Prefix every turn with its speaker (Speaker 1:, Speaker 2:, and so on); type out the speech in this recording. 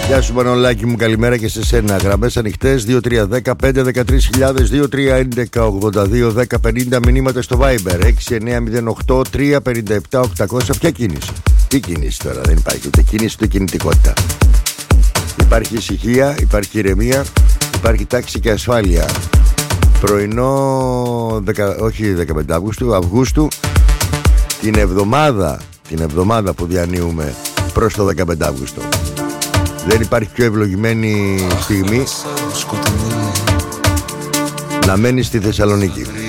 Speaker 1: Γεια σου Πανολάκη μου, καλημέρα και σε σένα. Γραμμές ανοιχτές 2310-513.000, 2311-82-1050. Μηνύματα στο Viber 6908-357-800. Ποια κίνηση? Τι κίνηση τώρα? Δεν υπάρχει ούτε κίνηση ούτε κινητικότητα. Υπάρχει ησυχία, υπάρχει ηρεμία, υπάρχει τάξη και ασφάλεια. Πρωινό, όχι 15 Αυγούστου, την εβδομάδα που διανύουμε προς το 15 Αύγουστο. Δεν υπάρχει πιο ευλογημένη στιγμή να μένεις στη Θεσσαλονίκη.